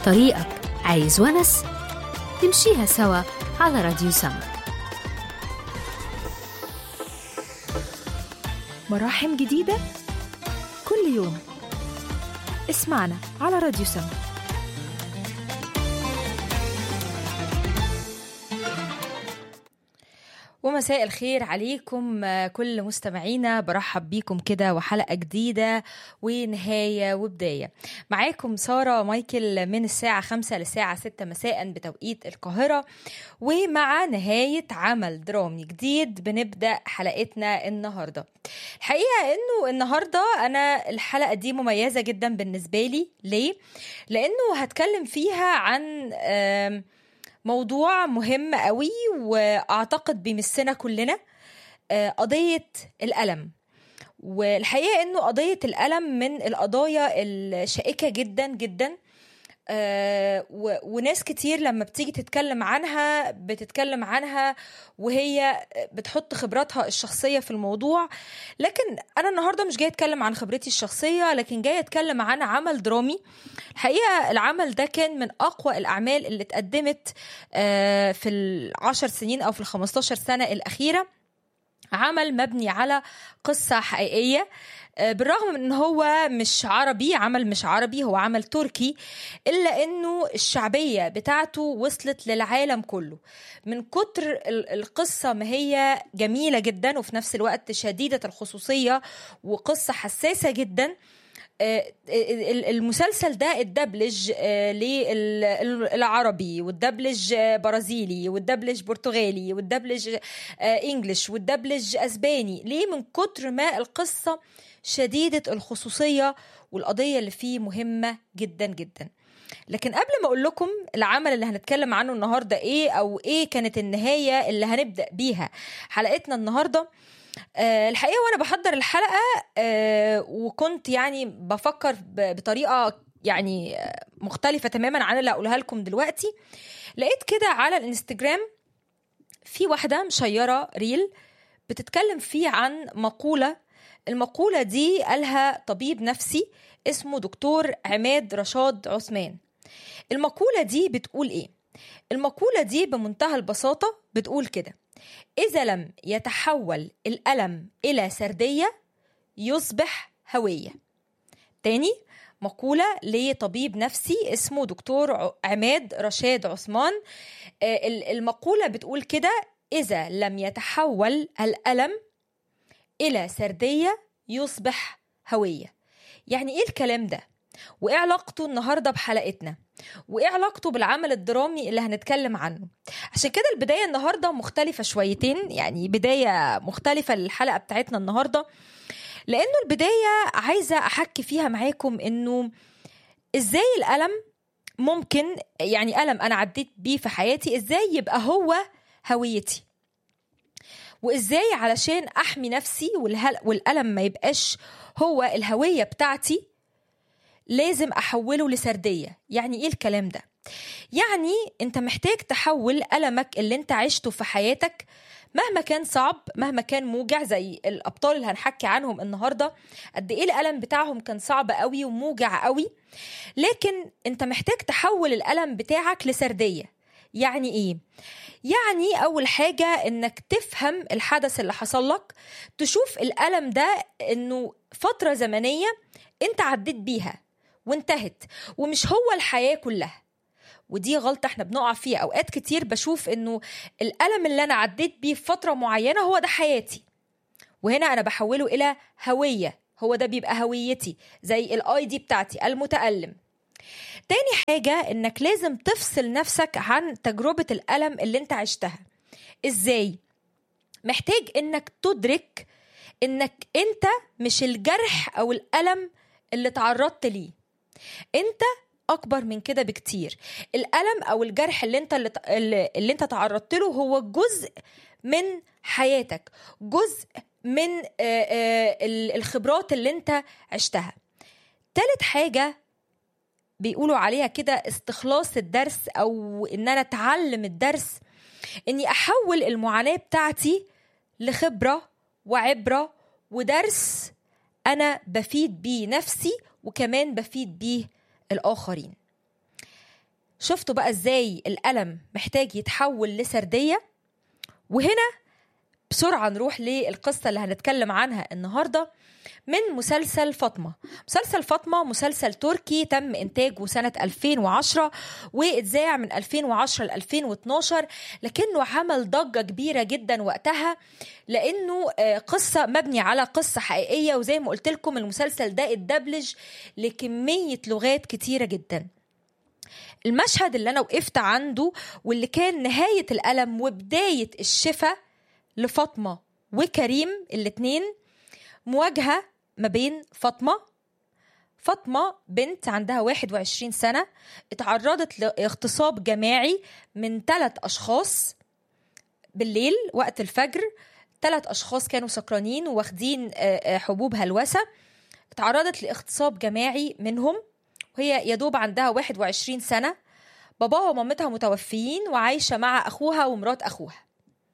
طريقك عايز ونس؟ نمشيها سوا على راديو سما. مراحم جديدة كل يوم، اسمعنا على راديو سما. ومساء الخير عليكم كل مستمعينا، برحب بيكم كده وحلقة جديدة ونهاية وبداية. معاكم سارة مايكل من الساعة 5 للساعة 6 مساء بتوقيت القاهرة، ومع نهاية عمل درامي جديد بنبدأ حلقتنا النهاردة. الحقيقة انه النهاردة انا الحلقة دي مميزة جدا بالنسبة لي. ليه؟ لانه هتكلم فيها عن موضوع مهم قوي واعتقد بيمسنا كلنا، قضية الألم. والحقيقة انه قضية الألم من القضايا الشائكة جدا جدا، وناس كتير لما بتيجي تتكلم عنها بتتكلم عنها وهي بتحط خبراتها الشخصية في الموضوع. لكن أنا النهاردة مش جاية أتكلم عن خبرتي الشخصية، لكن جاية أتكلم عن عمل درامي. الحقيقة العمل ده كان من أقوى الأعمال اللي اتقدمت في 10 سنين أو في 15 سنة الأخيرة. عمل مبني على قصة حقيقية، بالرغم من ان هو مش عربي، عمل مش عربي، هو عمل تركي، الا انه الشعبية بتاعته وصلت للعالم كله من كتر القصة ما هي جميلة جدا وفي نفس الوقت شديدة الخصوصية وقصة حساسة جدا. المسلسل ده الدبلج للعربي والدبلج برازيلي والدبلج برتغالي والدبلج انجليش والدبلج اسباني. ليه؟ من كتر ما القصة شديدة الخصوصية والقضية اللي فيه مهمة جدا جدا. لكن قبل ما اقول لكم العمل اللي هنتكلم عنه النهاردة ايه او ايه كانت النهاية اللي هنبدأ بيها حلقتنا النهاردة، الحقيقة وانا بحضر الحلقة وكنت يعني بفكر بطريقة يعني مختلفة تماما عن اللي هقولها لكم دلوقتي. لقيت كده على الانستجرام في واحدة مشيرة ريل بتتكلم فيه عن مقولة. المقولة دي قالها طبيب نفسي اسمه دكتور عماد رشاد عثمان. المقولة دي بتقول ايه؟ المقولة دي بمنتهى البساطة بتقول كده: إذا لم يتحول الألم إلى سردية يصبح هوية. تاني مقولة لطبيب نفسي اسمه دكتور عماد رشاد عثمان. المقولة بتقول كده: إذا لم يتحول الألم إلى سردية يصبح هوية. يعني إيه الكلام ده؟ وإيه علاقته النهاردة بحلقتنا؟ وإيه علاقته بالعمل الدرامي اللي هنتكلم عنه؟ عشان كده البداية النهاردة مختلفة شويتين، يعني بداية مختلفة للحلقة بتاعتنا النهاردة، لأنه البداية عايزة أحكي فيها معاكم إنه إزاي الألم ممكن، يعني ألم أنا عديت بيه في حياتي، إزاي يبقى هو هويتي، وإزاي علشان أحمي نفسي والألم ما يبقاش هو الهوية بتاعتي لازم أحوله لسردية. يعني إيه الكلام ده؟ يعني أنت محتاج تحول ألمك اللي أنت عشته في حياتك مهما كان صعب، مهما كان موجع، زي الأبطال اللي هنحكي عنهم النهاردة قد إيه الألم بتاعهم كان صعب قوي وموجع قوي، لكن أنت محتاج تحول الألم بتاعك لسردية. يعني إيه؟ يعني أول حاجة إنك تفهم الحدث اللي حصل لك، تشوف الألم ده إنه فترة زمنية أنت عديت بيها وانتهت ومش هو الحياة كلها. ودي غلطة احنا بنقع فيها أوقات كتير. بشوف إنه الألم اللي أنا عديت بيه في فترة معينة هو ده حياتي، وهنا أنا بحوله إلى هوية، هو ده بيبقى هويتي، زي الاي دي بتاعتي المتألم. تاني حاجة إنك لازم تفصل نفسك عن تجربة الألم اللي انت عشتها. إزاي؟ محتاج إنك تدرك إنك انت مش الجرح أو الألم اللي تعرضت ليه، انت اكبر من كده بكتير. الالم او الجرح اللي انت تعرضت له هو جزء من حياتك، جزء من الخبرات اللي انت عشتها. تالت حاجة بيقولوا عليها كده استخلاص الدرس، او ان انا اتعلم الدرس، اني احول المعاناة بتاعتي لخبرة وعبرة ودرس انا بفيد بيه نفسي وكمان بفيد بيه الآخرين. شفتوا بقى ازاي الألم محتاج يتحول لسردية. وهنا بسرعة نروح للقصة اللي هنتكلم عنها النهاردة من مسلسل فاطمة. مسلسل فاطمة مسلسل تركي تم إنتاجه سنة 2010 واتذاع من 2010 ل 2012، لكنه عمل ضجة كبيرة جدا وقتها لأنه قصة مبني على قصة حقيقية، وزي ما قلت لكم المسلسل ده اتدبلج لكمية لغات كتيرة جدا. المشهد اللي أنا وقفت عنده واللي كان نهاية الألم وبداية الشفاء لفاطمة وكريم الاتنين، مواجهة ما بين فاطمة بنت عندها 21 سنة اتعرضت لاغتصاب جماعي من 3 أشخاص بالليل وقت الفجر. 3 أشخاص كانوا سكرانين واخدين حبوب هلوسة، اتعرضت لاغتصاب جماعي منهم وهي يدوب عندها 21 سنة. باباها ومامتها متوفيين وعايشة مع أخوها ومرات أخوها.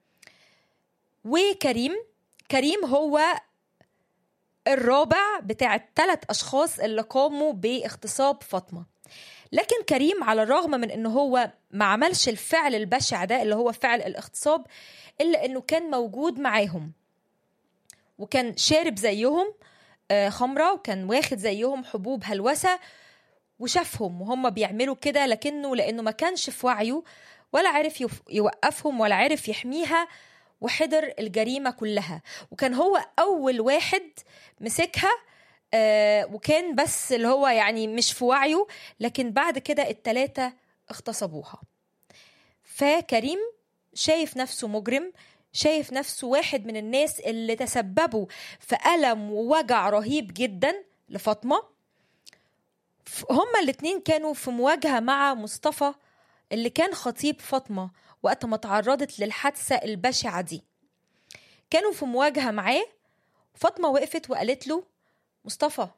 وكريم هو الرابع بتاع 3 أشخاص اللي قاموا باغتصاب فاطمة. لكن كريم على الرغم من أنه هو ما عملش الفعل البشع ده اللي هو فعل الاغتصاب، إلا أنه كان موجود معاهم وكان شارب زيهم خمرة وكان واخد زيهم حبوب هلوسة وشافهم وهم بيعملوا كده، لأنه ما كانش في وعيه ولا عرف يوقفهم ولا عرف يحميها، وحضر الجريمة كلها. وكان هو أول واحد مسكها وكان بس اللي هو يعني مش في وعيه، لكن بعد كده ال3 اغتصبوها. فكريم شايف نفسه مجرم، شايف نفسه واحد من الناس اللي تسببوا في ألم ووجع رهيب جدا لفاطمة. هما الاتنين كانوا في مواجهة مع مصطفى اللي كان خطيب فاطمة وقت ما تعرضت للحادثة البشعة دي. كانوا في مواجهة معاه. فاطمة وقفت وقالت له مصطفى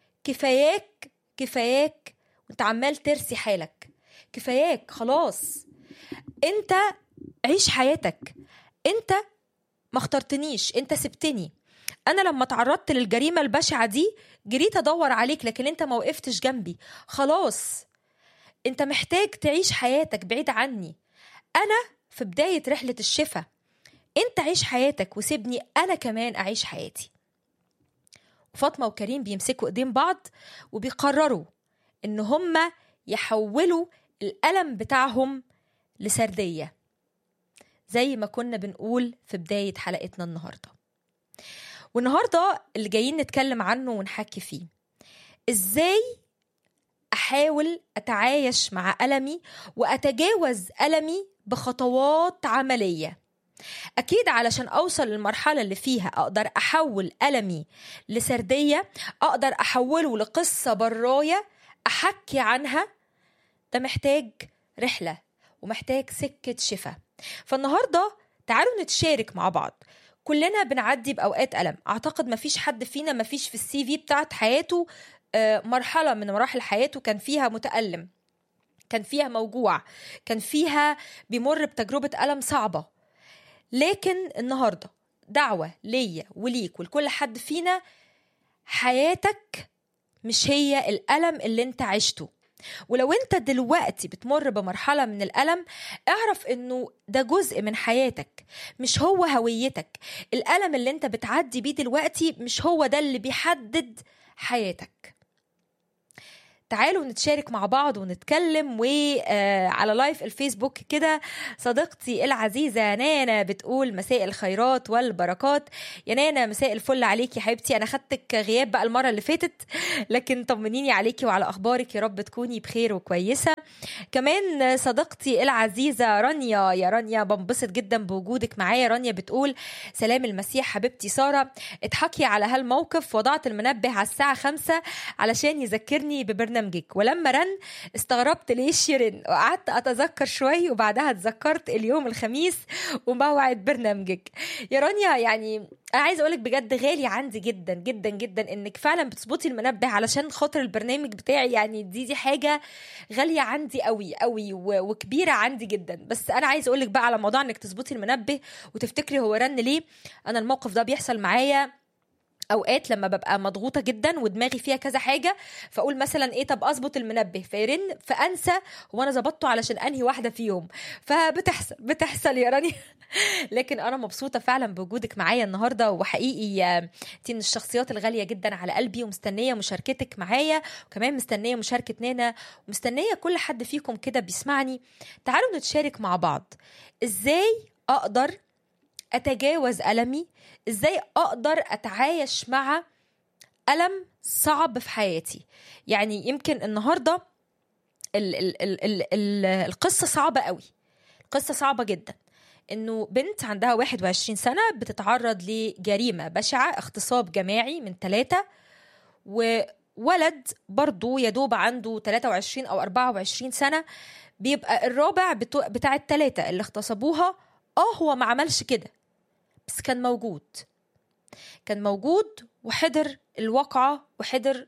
كفاياك وانت عمال ترسي حالك، كفاياك خلاص، انت عيش حياتك، انت ما اخترتنيش، انت سبتني. انا لما تعرضت للجريمة البشعة دي جريت ادور عليك لكن انت ما وقفتش جنبي، خلاص انت محتاج تعيش حياتك بعيد عني، انا في بداية رحلة الشفاء، انت عيش حياتك وسيبني انا كمان اعيش حياتي. فاطمة وكريم بيمسكوا ايدين بعض وبيقرروا ان هما يحولوا الألم بتاعهم لسردية، زي ما كنا بنقول في بداية حلقتنا النهاردة. والنهاردة اللي جايين نتكلم عنه ونحكي فيه ازاي أحاول أتعايش مع ألمي وأتجاوز ألمي بخطوات عملية. أكيد علشان أوصل للمرحلة اللي فيها أقدر أحول ألمي لسردية، أقدر أحوله لقصة براية أحكي عنها، ده محتاج رحلة ومحتاج سكة شفاء. فالنهاردة تعالوا نتشارك مع بعض. كلنا بنعدي بأوقات ألم، أعتقد مفيش حد فينا مفيش في السي في بتاعت حياته مرحلة من مراحل حياته كان فيها متألم، كان فيها موجوع، كان فيها بيمر بتجربة ألم صعبة. لكن النهاردة دعوة ليا وليك ولكل حد فينا، حياتك مش هي الألم اللي انت عشته. ولو انت دلوقتي بتمر بمرحلة من الألم، اعرف انه ده جزء من حياتك، مش هو هويتك. الألم اللي انت بتعدي بيه دلوقتي مش هو ده اللي بيحدد حياتك. تعالوا نتشارك مع بعض ونتكلم. وعلى لايف الفيسبوك كده صديقتي العزيزة نانا بتقول مساء الخيرات والبركات. يا نانا مساء الفل عليكي يا حبيبتي، أنا خدتك غياب بقى المرة اللي فاتت، لكن طمنيني عليكي وعلى أخبارك، يا رب تكوني بخير وكويسة. كمان صديقتي العزيزة رانيا، يا رانيا بنبسط جدا بوجودك معايا. رانيا بتقول سلام المسيح حبيبتي سارة، اضحكي على هالموقف، وضعت المنبه على الساعة 5 علشان يذكرني ببرنامجك، ولما رن استغربت ليش يرن، وقعدت أتذكر شوي وبعدها اتذكرت اليوم الخميس وموعد برنامجك. يا رانيا يعني أنا عايزة أقولك بجد غالي عندي جدا جدا جدا إنك فعلا بتظبطي المنبه علشان خاطر البرنامج بتاعي، يعني دي حاجة غالية عندي قوي قوي وكبيرة عندي جدا. بس أنا عايزة أقولك بقى على موضوع إنك تظبطي المنبه وتفتكري هو رن ليه. أنا الموقف ده بيحصل معايا اوقات لما ببقى مضغوطه جدا ودماغي فيها كذا حاجه، فاقول مثلا ايه، طب اظبط المنبه فيرن، فانسى هو انا ظبطته علشان انهي واحده فيهم. بتحصل يا راني. لكن انا مبسوطه فعلا بوجودك معايا النهارده، وحقيقي انت من الشخصيات الغاليه جدا على قلبي، ومستنيه مشاركتك معايا، وكمان مستنيه مشاركه نانا، ومستنيه كل حد فيكم كده بيسمعني. تعالوا نتشارك مع بعض ازاي اقدر اتجاوز ألمي، ازاي اقدر اتعايش مع ألم صعب في حياتي. يعني يمكن النهارده القصه صعبه قوي، القصه صعبه جدا، انه بنت عندها 21 سنه بتتعرض لجريمه بشعه، اغتصاب جماعي من 3، وولد برضو يدوب عنده 23 او 24 سنه بيبقى الرابع بتاع ال3 اللي اغتصبوها. هو ما عملش كده، بس كان موجود وحضر الواقعة، وحضر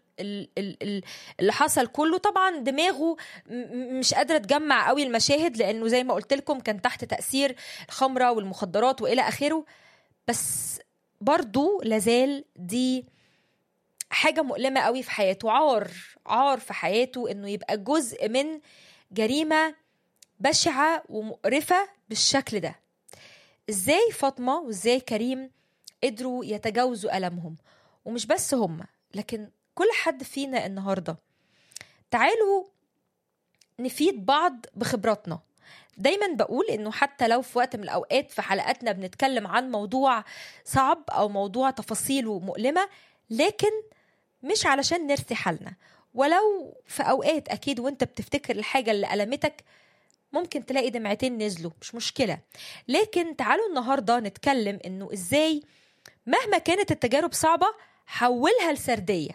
اللي حصل كله. طبعا دماغه مش قادرة تجمع قوي المشاهد، لأنه زي ما قلت لكم كان تحت تأثير الخمرة والمخدرات وإلى آخره، بس برضو لازال دي حاجة مؤلمة قوي في حياته، عار في حياته إنه يبقى جزء من جريمة بشعة ومقرفة بالشكل ده. ازاي فاطمة وازاي كريم قدروا يتجاوزوا ألمهم؟ ومش بس هم، لكن كل حد فينا النهاردة. تعالوا نفيد بعض بخبراتنا. دايما بقول انه حتى لو في وقت من الأوقات في حلقاتنا بنتكلم عن موضوع صعب أو موضوع تفاصيله مؤلمة، لكن مش علشان نرثي حالنا. ولو في أوقات أكيد وانت بتفتكر الحاجة اللي ألمتك ممكن تلاقي دمعتين نزلوا، مش مشكلة. لكن تعالوا النهاردة نتكلم انه ازاي مهما كانت التجارب صعبة حولها لسردية،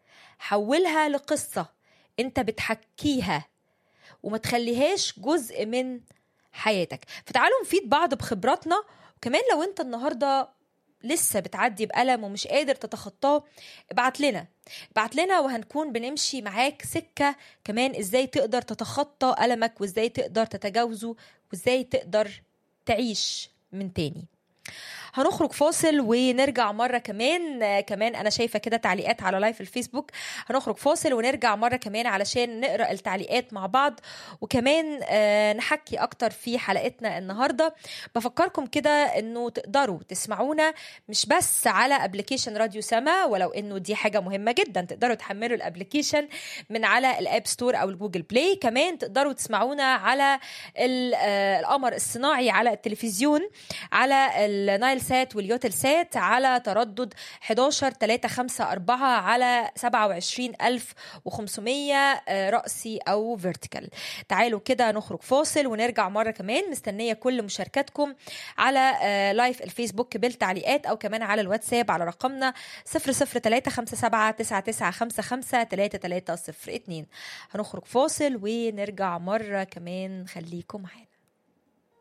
حولها لقصة انت بتحكيها وما تخليهاش جزء من حياتك. فتعالوا نفيد بعض بخبراتنا. وكمان لو انت النهاردة لسه بتعدي بألم ومش قادر تتخطاه، ابعت لنا وهنكون بنمشي معاك سكة كمان ازاي تقدر تتخطى ألمك، وازاي تقدر تتجاوزه، وازاي تقدر تعيش من تاني. هنخرج فاصل ونرجع مرة كمان أنا شايفة كده تعليقات على لايف الفيسبوك. هنخرج فاصل ونرجع مرة كمان علشان نقرأ التعليقات مع بعض، وكمان نحكي أكتر في حلقتنا النهاردة. بفكركم كده أنه تقدروا تسمعونا مش بس على أبليكيشن راديو سما، ولو أنه دي حاجة مهمة جدا تقدروا تحملوا الأبليكيشن من على الأب ستور أو الجوجل بلاي. كمان تقدروا تسمعونا على القمر الصناعي على التلفزيون، على النايل سات واليوتل سات على تردد 11354 على 27500 رأسي أو فيرتيكال. تعالوا كده نخرج فاصل ونرجع مرة كمان. مستنية كل مشاركاتكم على لايف الفيسبوك بالتعليقات، أو كمان على الواتساب على رقمنا 0035799553302. هنخرج فاصل ونرجع مرة كمان، خليكم معانا.